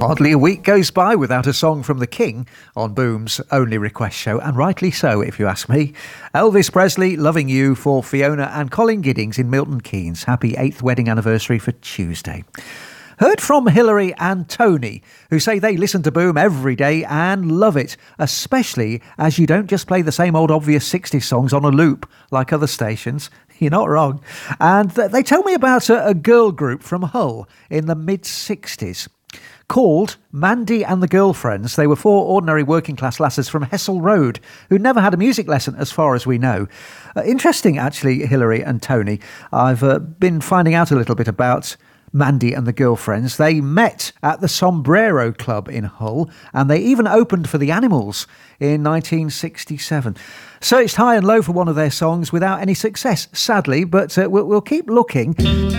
Hardly a week goes by without a song from the King on Boom's only request show, and rightly so, if you ask me. Elvis Presley, Loving You for Fiona and Colin Giddings in Milton Keynes. Happy 8th wedding anniversary for Tuesday. Heard from Hilary and Tony, who say they listen to Boom every day and love it, especially as you don't just play the same old obvious 60s songs on a loop like other stations. You're not wrong. And they tell me about a girl group from Hull in the mid-60s. Called Mandy and the Girlfriends. They were 4 ordinary working class lasses from Hessel Road who never had a music lesson as far as we know. Interesting actually, Hilary and Tony. I've been finding out a little bit about Mandy and the Girlfriends. They met at the Sombrero Club in Hull, and they even opened for the Animals in 1967. Searched high and low for one of their songs without any success, sadly, but we'll keep looking.